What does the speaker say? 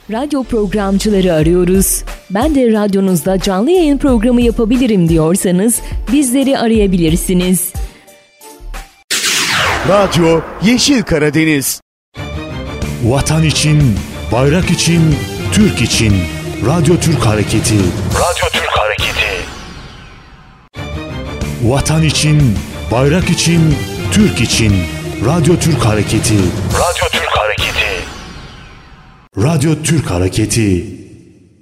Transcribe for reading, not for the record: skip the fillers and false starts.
Radyo programcıları arıyoruz. Ben de radyonuzda canlı yayın programı yapabilirim diyorsanız bizleri arayabilirsiniz. Radyo Yeşil Karadeniz. Vatan için, bayrak için, Türk için. Radyo Türk Hareketi. Radyo Türk Hareketi. Vatan için, bayrak için, Türk için. Radyo Türk Hareketi. Radyo Türk Hareketi. Radyo Türk Hareketi.